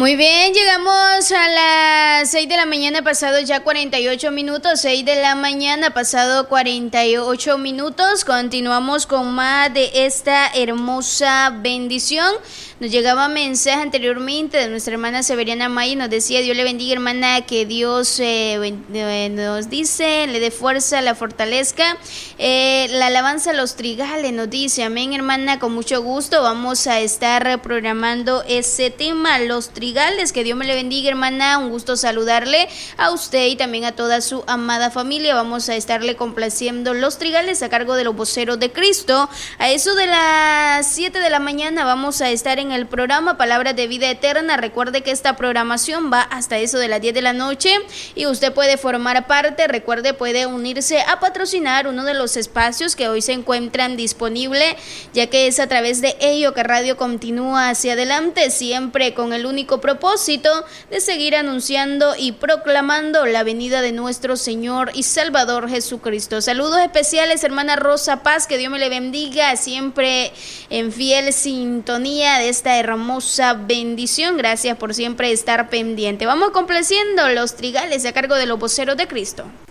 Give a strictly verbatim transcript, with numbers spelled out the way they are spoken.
Muy bien, llegamos a las seis de la mañana, pasado ya cuarenta y ocho minutos, seis de la mañana, pasado cuarenta y ocho minutos, continuamos con más de esta hermosa bendición. Nos llegaba mensaje anteriormente de nuestra hermana Severiana May, nos decía: Dios le bendiga, hermana, que Dios eh, eh, nos dice, le dé fuerza, la fortalezca. Eh, la alabanza a los trigales, nos dice, amén, hermana, con mucho gusto vamos a estar programando ese tema, los trigales. Que Dios me le bendiga, hermana, un gusto saludarle a usted y también a toda su amada familia. Vamos a estarle complaciendo los trigales a cargo de los voceros de Cristo. A eso de las siete de la mañana vamos a estar en el programa Palabras de Vida Eterna. Recuerde que esta programación va hasta eso de las diez de la noche y usted puede formar parte. Recuerde, puede unirse a patrocinar uno de los espacios que hoy se encuentran disponibles, ya que es a través de ello que Radio continúa hacia adelante, siempre con el único propósito de seguir anunciando y proclamando la venida de nuestro Señor y Salvador Jesucristo. Saludos especiales, hermana Rosa Paz, que Dios me le bendiga, siempre en fiel sintonía de esta hermosa bendición. Gracias por siempre estar pendiente. Vamos complaciendo los trigales a cargo de los voceros de Cristo.